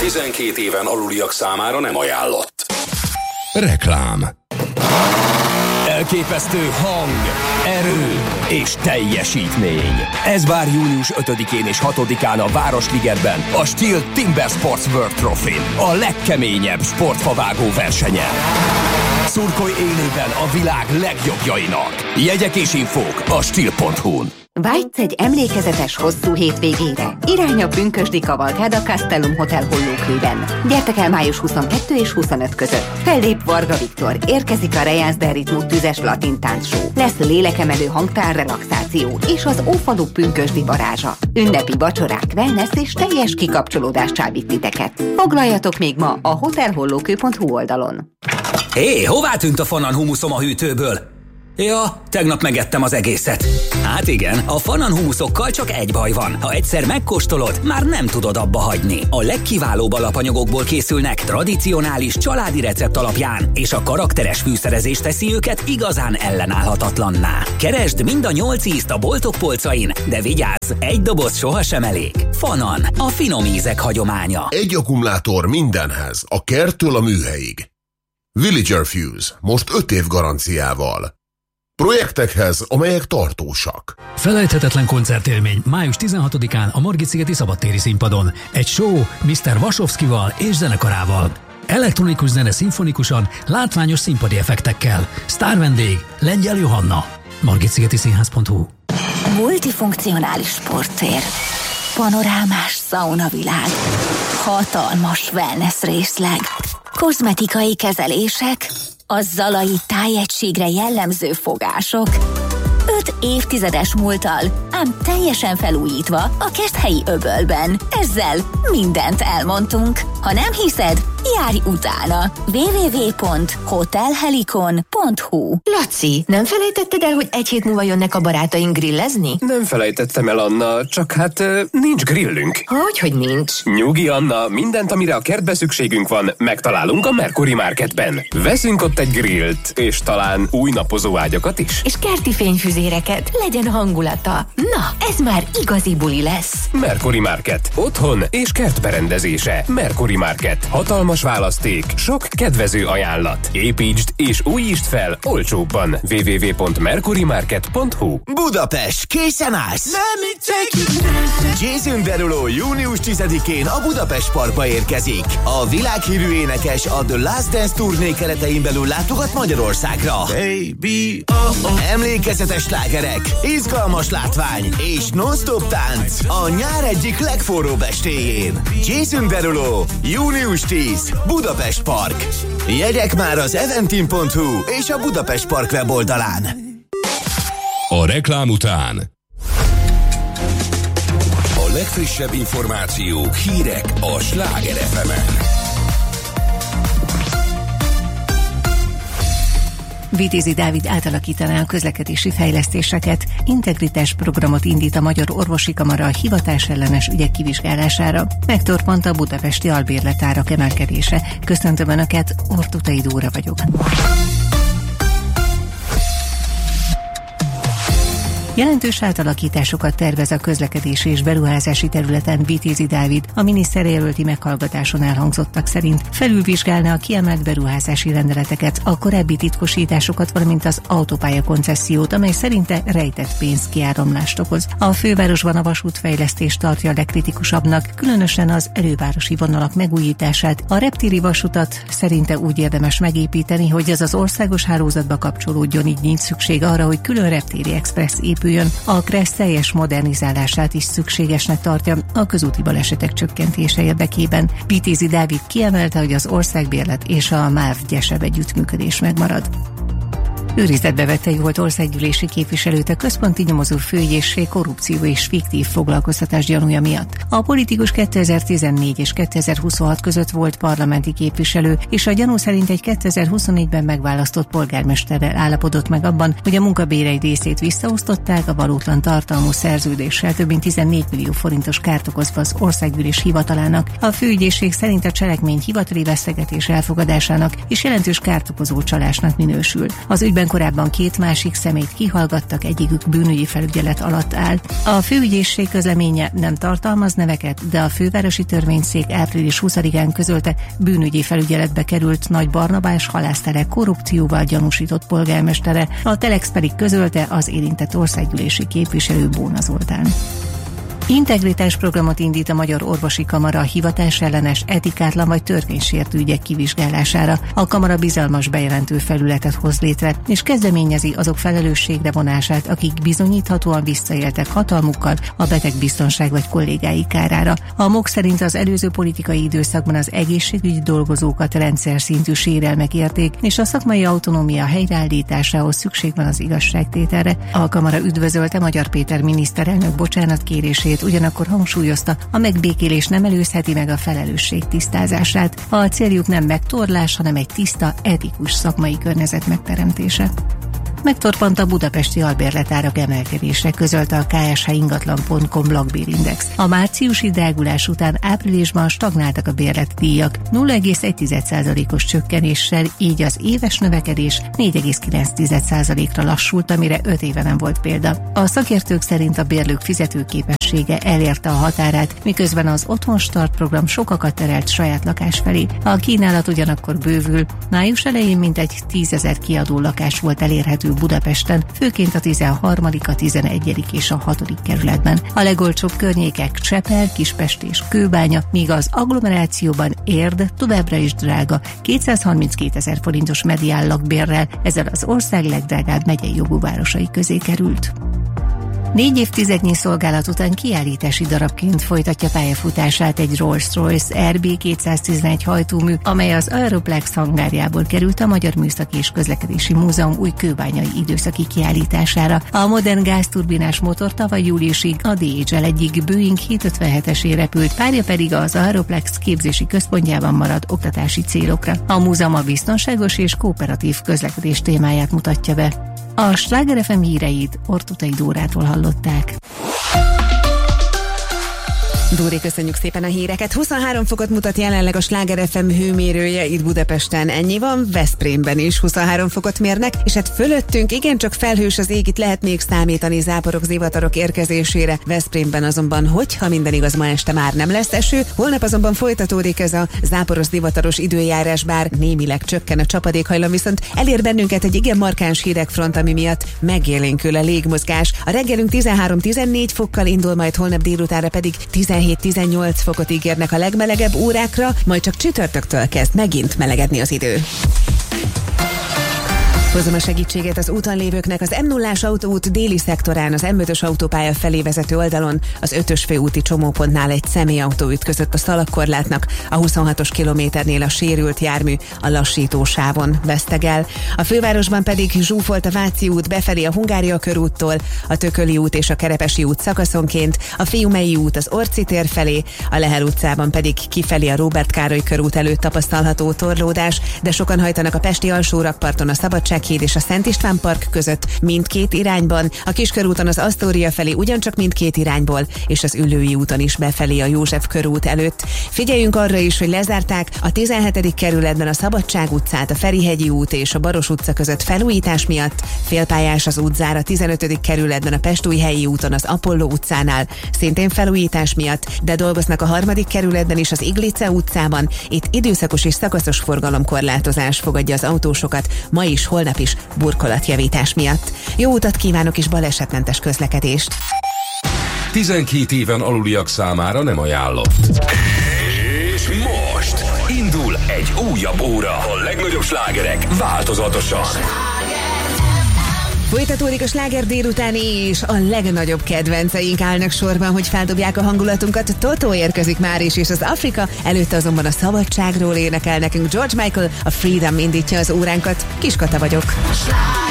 12 éven aluliak számára nem ajánlott. Reklám. Elképesztő hang, erő és teljesítmény. Ez vár június 5-én és 6-án a Városligetben, a Steel Timber Sports World Trophy, a legkeményebb sportfavágó versenyen. Szurkolj élőben a világ legjobbjainak. Jegyek és infók a steel.hu-n. Vágysz egy emlékezetes hosszú hétvégére? Irány a pünkösdi kavalkád a Castellum Hotel Hollókőben. Gyertek el május 22 és 25 között. Fellép Varga Viktor, érkezik a Rejánsz del Ritmus tüzes latin táncshow. Lesz lélekemelő hangtár relaxáció és az Ófalu pünkösdi varázsa. Ünnepi vacsorák, wellness és teljes kikapcsolódás csábít titeket. Foglaljatok még ma a hotelhollókő.hu oldalon. Hé, hová tűnt a Fanan humuszom a hűtőből? Ja, tegnap megettem az egészet. Hát igen, a Fanan humuszokkal csak egy baj van. Ha egyszer megkóstolod, már nem tudod abba hagyni. A legkiválóbb alapanyagokból készülnek, tradicionális családi recept alapján, és a karakteres fűszerezés teszi őket igazán ellenállhatatlanná. Keresd mind a 8 ízt a boltok polcain, de vigyázz, egy doboz sohasem elég. Fanan, a finom ízek hagyománya. Egy akkumulátor mindenhez, a kerttől a műhelyig. Villager Fuse, most 5 év garanciával. Projektekhez, amelyek tartósak. Felejthetetlen koncertélmény május 16-án a Margit-szigeti szabadtéri színpadon. Egy show Mr. Vasovszkival és zenekarával. Elektronikus zene szimfonikusan, látványos színpadi effektekkel. Sztár vendég Lengyel Johanna. Margit-szigeti-színház.hu. Multifunkcionális sporttér. Panorámás szaunavilág. Hatalmas wellness részleg. Kozmetikai kezelések. A Zalai tájegységre jellemző fogások. 5 évtizedes múlttal, ám teljesen felújítva a Keszthelyi öbölben. Ezzel mindent elmondtunk. Ha nem hiszed, járj utána. www.hotelhelikon.hu. Laci, nem felejtetted el, hogy egy hét múlva jönnek a barátaink grillezni? Nem felejtettem el, Anna, csak hát nincs grillünk. Hogy nincs? Nyugi, Anna, mindent, amire a kertbe szükségünk van, megtalálunk a Mercury Marketben. Veszünk ott egy grillt, és talán új napozóágyakat is. És kerti fényfüzéreket, legyen hangulata. Na, ez már igazi buli lesz. Mercury Market. Otthon és kertberendezése. Mercury Market. Hatalmas választék, sok kedvező ajánlat. Építsd és újítsd fel olcsóbban. www.mercurymarket.hu. Budapest, készen állsz? Jason Derulo június 10-én a Budapest Parkba érkezik. A világhírű énekes a The Last Dance turné keretein belül látogat Magyarországra. Baby, emlékezetes slágerek, izgalmas látvány és non-stop tánc a nyár egyik legforróbb estéjén. Jason Derulo, június 10, Budapest Park. Jegyek már az eventim.hu és a Budapest Park weboldalán. A reklám után A legfrissebb információk, hírek a Sláger FM-en. Vitézi Dávid átalakítaná a közlekedési fejlesztéseket, integritás programot indít a Magyar Orvosi Kamara a hivatásellenes ügyek kivizsgálására. Megtorpant a budapesti albérletárak emelkedése. Köszöntöm Önöket, Ortutai Dóra vagyok. Jelentős átalakításokat tervez a közlekedési és beruházási területen Vitézi Dávid. A miniszterjelölti meghallgatáson elhangzottak szerint felülvizsgálna a kiemelt beruházási rendeleteket, a korábbi titkosításokat, valamint az autópálya koncessziót, amely szerinte rejtett pénzkiáramlást okoz. A fővárosban a vasútfejlesztést tartja a legkritikusabbnak, különösen az elővárosi vonalak megújítását. A reptéri vasutat szerinte úgy érdemes megépíteni, hogy az az országos hálózatba kapcsolódjon, így nincs szükség arra, hogy külön reptéri express épüljön. A KRESZ teljes modernizálását is szükségesnek tartja a közúti balesetek csökkentése érdekében. Vitézi Dávid kiemelte, hogy az országbérlet és a MÁV-GYESEB együttműködés megmarad. Őrizetbe vette volt országgyűlési képviselőt a központi nyomozó főügyészség korrupció és fiktív foglalkoztatás gyanúja miatt. A politikus 2014 és 2026 között volt parlamenti képviselő, és a gyanú szerint egy 2024-ben megválasztott polgármesterrel állapodott meg abban, hogy a munkabérei részét visszaosztották, a valótlan tartalmú szerződéssel több mint 14 millió forintos kárt okozva az országgyűlés hivatalának. A főügyészség szerint a cselekmény hivatali vesztegetés elfogadásának és jelentős kárt okozó csalásnak minősül. Az ügyben ügyben korábban 2 másik személyt kihallgattak, egyikük bűnügyi felügyelet alatt áll. A főügyészség közleménye nem tartalmaz neveket, de a fővárosi törvényszék április 20-án közölte, bűnügyi felügyeletbe került Nagy Barnabás halásztere korrupcióval gyanúsított polgármestere, a Telex pedig közölte az érintett országgyűlési képviselő Bóna Zoltán. Integritás programot indít a Magyar Orvosi Kamara a hivatásellenes, etikátlan vagy törvénysértő ügyek kivizsgálására. A kamara bizalmas bejelentő felületet hoz létre, és kezdeményezi azok felelősségre vonását, akik bizonyíthatóan visszaéltek hatalmukkal a betegbiztonság vagy kollégái kárára. A MOK szerint az előző politikai időszakban az egészségügyi dolgozókat rendszer szintű sérelmek érték, és a szakmai autonómia helyreállításához szükség van az igazságtételre. A kamara üdvözölte Magyar Péter miniszterelnök bocsánatkérését, ugyanakkor hangsúlyozta, a megbékélés nem előzheti meg a felelősség tisztázását. A céljuk nem megtorlás, hanem egy tiszta, etikus szakmai környezet megteremtése. Megtorpant a budapesti albérletárak emelkedése, közölte a ksh-ingatlan.com lakbérindex. A márciusi drágulás után áprilisban stagnáltak a bérletdíjak 0,1%-os csökkenéssel, így az éves növekedés 4,9%-ra lassult, amire 5 éve nem volt példa. A szakértők szerint a bérlők fizetőképessége elérte a határát, miközben az Otthonstart program sokakat terelt saját lakás felé. A kínálat ugyanakkor bővül. Május elején mintegy 10 000 kiadó lakás volt elérhető Budapesten, főként a 13., a 11. és a 6. kerületben. A legolcsóbb környékek Csepel, Kispest és Kőbánya, míg az agglomerációban Érd továbbra is drága, 232 000 forintos medián lakbérrel, ezzel az ország legdrágább megyei jogú városai közé került. 4 évtizednyi szolgálat után kiállítási darabként folytatja pályafutását egy Rolls-Royce RB211 hajtómű, amely az Aeroplex hangárjából került a Magyar Műszaki és Közlekedési Múzeum új kőbányai időszaki kiállítására. A modern gázturbinás motor tavaly júliusig a DHL egyik Boeing 757-esé repült, párja pedig az Aeroplex képzési központjában marad oktatási célokra. A múzeum a biztonságos és kooperatív közlekedés témáját mutatja be. A Sláger FM híreit Ortutai Dórától hallották. Dóri, köszönjük szépen a híreket. 23 fokot mutat jelenleg a Sláger FM hőmérője itt Budapesten. Ennyi van, Veszprémben is 23 fokot mérnek, és hát fölöttünk igencsak felhős az ég, itt lehet még számítani záporok, zivatarok érkezésére. Veszprémben azonban, hogyha minden igaz, ma este már nem lesz eső, holnap azonban folytatódik ez a záporos, zivataros időjárás, bár némileg csökken a csapadékhajlam, viszont elér bennünket egy igen markáns hidegfront, ami miatt megélénkül a légmozgás. A reggelünk 13-14 fokkal indul, majd holnap délutánra pedig 17-18 fokot ígérnek a legmelegebb órákra, majd csak csütörtöktől kezd megint melegedni az idő. Hozom a segítséget az úton lévőknek. Az M0-ás autóút déli szektorán, az M5-ös autópálya felé vezető oldalon, az 5-ös főúti csomópontnál egy személyautó ütközött a szalagkorlátnak, a 26-os kilométernél a sérült jármű a lassító sávon vesztegel. A fővárosban pedig zsúfolt a Váci út befelé a Hungária körúttól, a Tököli út és a Kerepesi út szakaszonként, a Fiumei út az Orci tér felé, a Lehel utcában pedig kifelé a Róbert Károly körút előtt tapasztalható torlódás, de sokan hajtanak a pesti alsórakparton, a Szabadsághíd és a Szent István park között mindkét irányban, a Kiskörúton az Asztória felé ugyancsak mindkét irányból, és az Üllői úton is befelé a József körút előtt. Figyeljünk arra is, hogy lezárták a 17. kerületben a Szabadság utcát, a Ferihegyi út és a Baros utca között felújítás miatt, félpályás az útzár a 15. kerületben a Pestújhelyi úton az Apolló utcánál, szintén felújítás miatt, de dolgoznak a 3. kerületben is az Iglice utcában, itt időszakos és szakaszos forgalomkorlátozás fogadja az autósokat, ma is, holnap is burkolatjavítás miatt. Jó utat kívánok és balesetmentes közlekedést! 12 éven aluliak számára nem ajánlott. És most indul egy újabb óra. A legnagyobb slágerek változatosan. Folytatódik a sláger délután, és a legnagyobb kedvenceink állnak sorban, hogy feldobják a hangulatunkat. Totó érkezik már is, és az Afrika, előtte azonban a szabadságról énekel nekünk George Michael, a Freedom indítja az óránkat. Kiskata vagyok.